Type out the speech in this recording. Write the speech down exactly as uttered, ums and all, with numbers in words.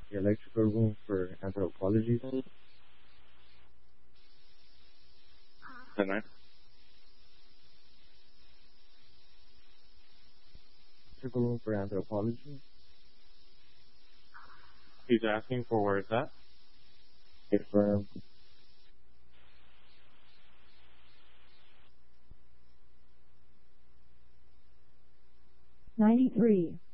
the electrical room for anthropology. The nine. Electrical room for anthropology. He's asking for where it's at. Confirm. ninety-three.